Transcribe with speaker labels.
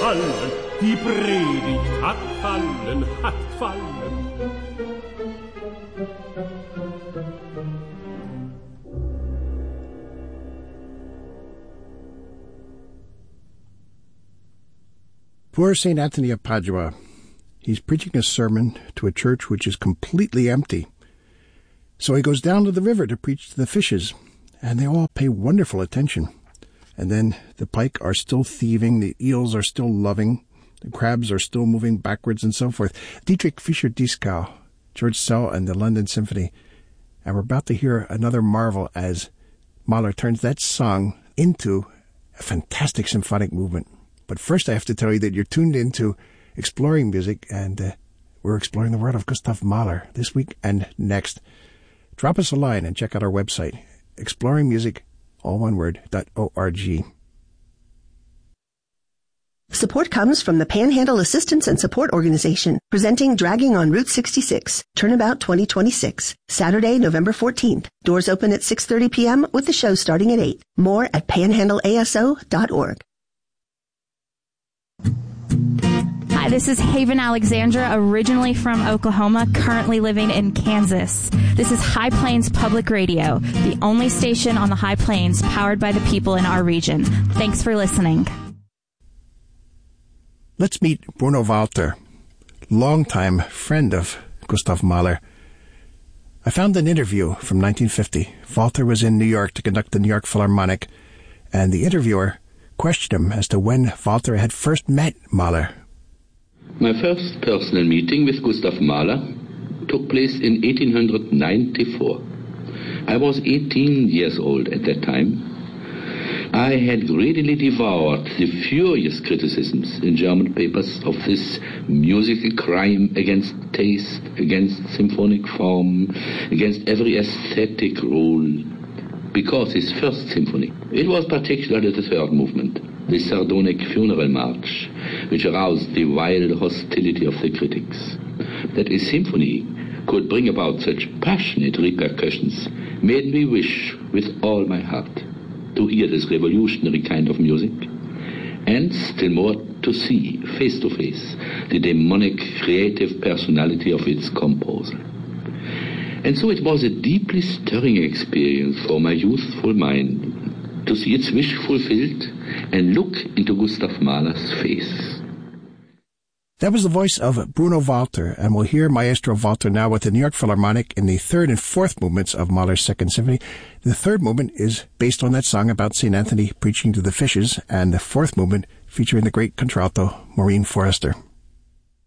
Speaker 1: fallen, die Predigt hat fallen, hat fallen.
Speaker 2: Poor St. Anthony of Padua. He's preaching a sermon to a church which is completely empty. So he goes down to the river to preach to the fishes, and they all pay wonderful attention. And then the pike are still thieving, the eels are still loving, the crabs are still moving backwards, and so forth. Dietrich Fischer-Dieskau, George Szell, and the London Symphony. And we're about to hear another marvel as Mahler turns that song into a fantastic symphonic movement. But first I have to tell you that you're tuned into Exploring Music, and we're exploring the world of Gustav Mahler this week and next. Drop us a line and check out our website, exploringmusic, all one word, .org.
Speaker 3: Support comes from the Panhandle Assistance and Support Organization, presenting Dragging on Route 66, Turnabout 2026, Saturday, November 14th. Doors open at 6:30 p.m. with the show starting at 8. More at panhandleaso.org.
Speaker 4: Hi, this is Haven Alexandra, originally from Oklahoma, currently living in Kansas. This is High Plains Public Radio, the only station on the High Plains powered by the people in our region. Thanks for listening.
Speaker 2: Let's meet Bruno Walter, longtime friend of Gustav Mahler. I found an interview from 1950. Walter was in New York to conduct the New York Philharmonic, and the interviewer questioned him as to when Walter had first met Mahler.
Speaker 5: My first personal meeting with Gustav Mahler took place in 1894. I was 18 years old at that time. I had greedily devoured the furious criticisms in German papers of this musical crime against taste, against symphonic form, against every aesthetic rule. Because his first symphony, it was particularly the third movement, the sardonic funeral march, which aroused the wild hostility of the critics. That a symphony could bring about such passionate repercussions made me wish with all my heart to hear this revolutionary kind of music, and still more to see face to face the demonic creative personality of its composer. And so it was a deeply stirring experience for my youthful mind to see its wish fulfilled and look into Gustav Mahler's face.
Speaker 2: That was the voice of Bruno Walter, and we'll hear Maestro Walter now with the New York Philharmonic in the third and fourth movements of Mahler's Second Symphony. The third movement is based on that song about St. Anthony preaching to the fishes, and the fourth movement featuring the great contralto Maureen Forrester.